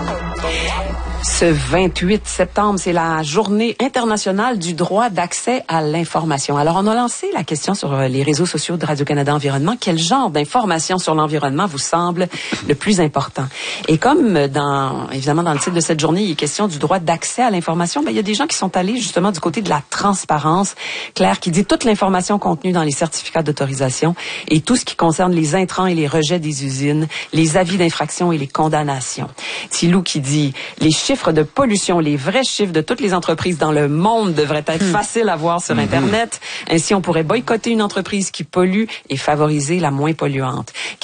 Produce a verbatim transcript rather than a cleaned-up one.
Ce vingt-huit septembre, c'est la journée internationale du droit d'accès à l'information. Alors, on a lancé la question sur les réseaux sociaux de Radio-Canada Environnement. Quel genre d'information sur l'environnement vous semble le plus important? Et comme dans, évidemment, dans le titre de cette journée, il est question du droit d'accès à l'information, ben, il y a des gens qui sont allés justement du côté de la transparence. Claire qui dit toute l'information contenue dans les certificats d'autorisation et tout ce qui concerne les intrants et les rejets des usines, les avis d'infraction et les condamnations. Thilou qui dit les chiffres de pollution, les vrais chiffres de toutes les entreprises dans le monde devraient être mmh. faciles à voir sur mmh. Internet. Ainsi, on pourrait boycotter une entreprise qui pollue et favoriser la moins polluante.